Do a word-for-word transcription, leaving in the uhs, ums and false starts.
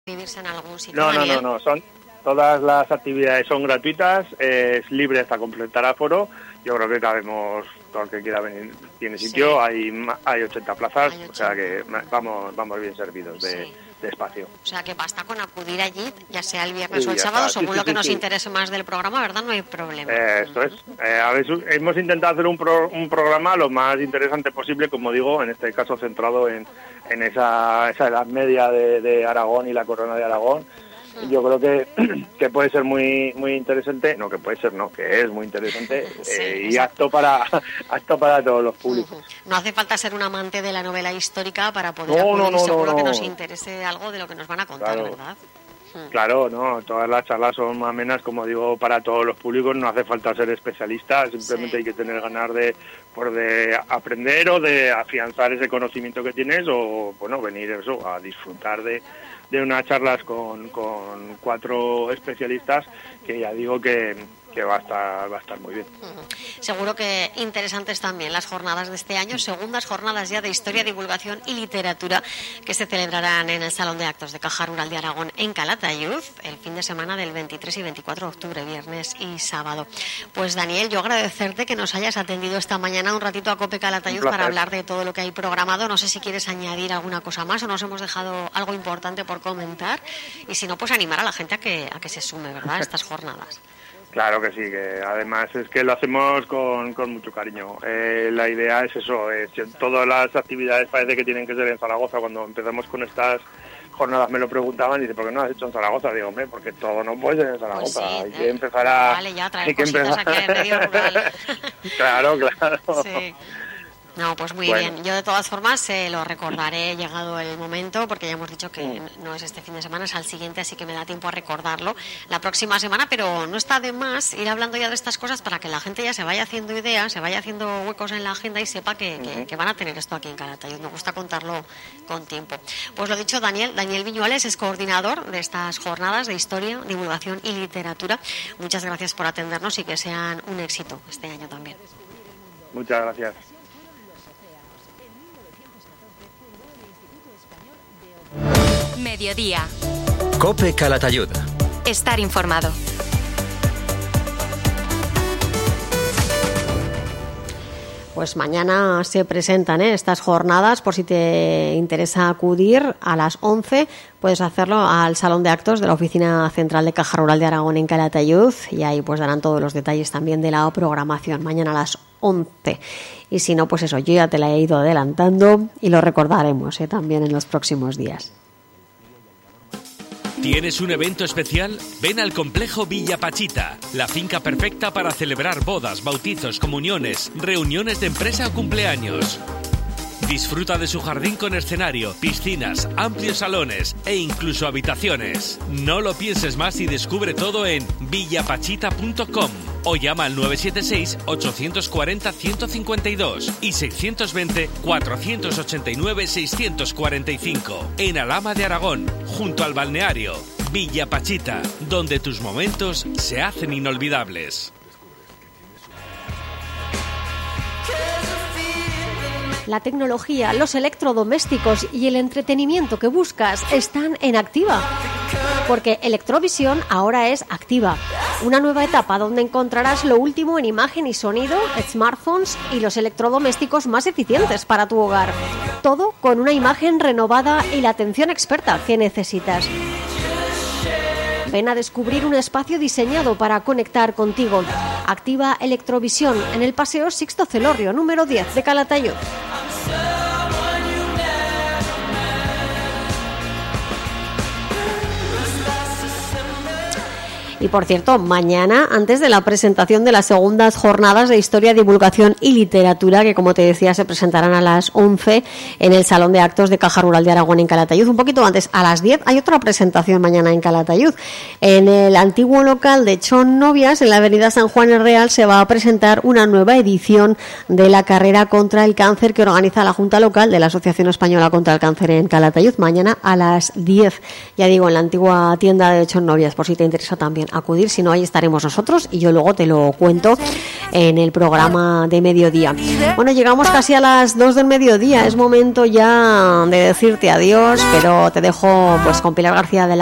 inscribirse en algún sitio. No, no, no, no, son todas las actividades son gratuitas, eh, es libre hasta completar aforo. Yo creo que cabemos, todo el que quiera venir tiene sitio, sí. hay hay ochenta plazas, hay ochenta. O sea que vamos vamos bien servidos de, sí. de espacio. O sea que basta con acudir allí, ya sea el viernes sí, o el sábado, está. según sí, lo que sí, nos sí. interese más del programa, ¿verdad? No hay problema. Eh, esto es. Eh, a ver, hemos intentado hacer un, pro, un programa lo más interesante posible, como digo, en este caso centrado en, en esa, esa edad media de, de Aragón y la corona de Aragón. Yo creo que, que puede ser muy muy interesante, no que puede ser, no, que es muy interesante sí, eh, y apto para apto para todos los públicos. Uh-huh. No hace falta ser un amante de la novela histórica para poder no, acudir, no, no, seguro no, no. que nos interese algo de lo que nos van a contar, claro. ¿verdad? Claro, no, todas las charlas son amenas, como digo, para todos los públicos, no hace falta ser especialista, simplemente sí. hay que tener ganas de, por de aprender o de afianzar ese conocimiento que tienes o, bueno, venir eso, a disfrutar de, de unas charlas con, con cuatro especialistas que ya digo que, que va a estar va a estar muy bien. Uh-huh. Seguro que interesantes también las jornadas de este año, segundas jornadas ya de Historia, Divulgación y Literatura que se celebrarán en el Salón de Actos de Caja Rural de Aragón en Calatayud el fin de semana del veintitrés y veinticuatro de octubre, viernes y sábado. Pues Daniel, yo agradecerte que nos hayas atendido esta mañana un ratito a COPE Calatayud para hablar de todo lo que hay programado. No sé si quieres añadir alguna cosa más o nos hemos dejado algo importante por comentar y si no, pues animar a la gente a que, a que se sume, ¿verdad?, a estas jornadas. Claro que sí, que además es que lo hacemos con, con mucho cariño. Eh, la idea es eso, es, todas las actividades parece que tienen que ser en Zaragoza. Cuando empezamos con estas jornadas me lo preguntaban y dice, ¿por qué no has hecho en Zaragoza? Digo, hombre, porque todo no puede ser en Zaragoza, pues sí, hay que empezar a... Vale, ya traer cositas aquí en medio rural. Claro, claro. Sí. No, pues muy bueno. bien. Yo de todas formas eh, lo recordaré llegado el momento, porque ya hemos dicho que mm. no es este fin de semana, es al siguiente, así que me da tiempo a recordarlo la próxima semana, pero no está de más ir hablando ya de estas cosas para que la gente ya se vaya haciendo ideas, se vaya haciendo huecos en la agenda y sepa que, mm. que, que van a tener esto aquí en Calatayud. Me gusta contarlo con tiempo. Pues lo dicho, Daniel, Daniel Viñuales es coordinador de estas jornadas de Historia, Divulgación y Literatura. Muchas gracias por atendernos y que sean un éxito este año también. Muchas gracias. Mediodía. COPE Calatayud. Estar informado. Pues mañana se presentan ¿eh? estas jornadas, por si te interesa acudir a las once, puedes hacerlo al Salón de Actos de la Oficina Central de Caja Rural de Aragón en Calatayud y ahí pues darán todos los detalles también de la programación mañana a las once. Y si no, pues eso, yo ya te la he ido adelantando y lo recordaremos ¿eh? también en los próximos días. ¿Tienes un evento especial? Ven al Complejo Villa Pachita, la finca perfecta para celebrar bodas, bautizos, comuniones, reuniones de empresa o cumpleaños. Disfruta de su jardín con escenario, piscinas, amplios salones e incluso habitaciones. No lo pienses más y descubre todo en villapachita punto com o llama al nueve siete seis, ocho cuatro cero, uno cinco dos y seis dos cero, cuatro ocho nueve, seis cuatro cinco en Alhama de Aragón, junto al balneario. Villa Pachita, donde tus momentos se hacen inolvidables. La tecnología, los electrodomésticos y el entretenimiento que buscas están en Activa. Porque Electrovisión ahora es Activa. Una nueva etapa donde encontrarás lo último en imagen y sonido, smartphones y los electrodomésticos más eficientes para tu hogar. Todo con una imagen renovada y la atención experta que necesitas. Ven a descubrir un espacio diseñado para conectar contigo. Activa Electrovisión en el Paseo Sixto Celorrio, número diez de Calatayud. Y por cierto, mañana, antes de la presentación de las segundas jornadas de Historia, Divulgación y Literatura, que como te decía se presentarán a las once en el Salón de Actos de Caja Rural de Aragón en Calatayud, un poquito antes, a las diez, hay otra presentación mañana en Calatayud. En el antiguo local de Chon Novias, en la avenida San Juan el Real, se va a presentar una nueva edición de la carrera contra el cáncer que organiza la Junta Local de la Asociación Española contra el Cáncer en Calatayud, mañana a las diez. Ya digo, en la antigua tienda de Chon Novias, por si te interesa también acudir, si no, ahí estaremos nosotros y yo luego te lo cuento en el programa de mediodía. Bueno, llegamos casi a las dos del mediodía, es momento ya de decirte adiós, pero te dejo pues con Pilar García de la